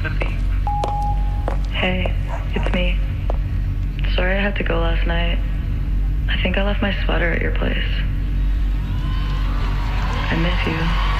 sympathy. Hey, it's me. Sorry I had to go last night. I think I left my sweater at your place. I miss you.